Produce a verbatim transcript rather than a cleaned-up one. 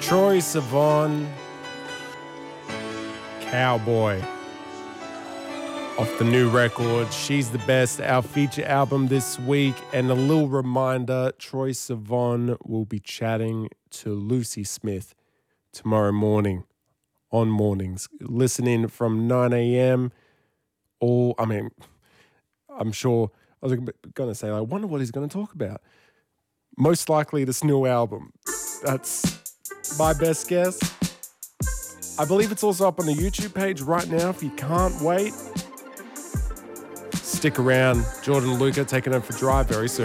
Troye Sivan, Cowboy, off the new record, She's the Best, our feature album this week. And a little reminder, Troye Sivan will be chatting to Lucy Smith tomorrow morning on Mornings. Listen in from nine a.m. All, I mean, I'm sure, I was going to say, I wonder what he's going to talk about. Most likely this new album. That's my best guess. I believe it's also up on the YouTube page right now if you can't wait. Stick around. Jordan Luca taking over for Drive very soon.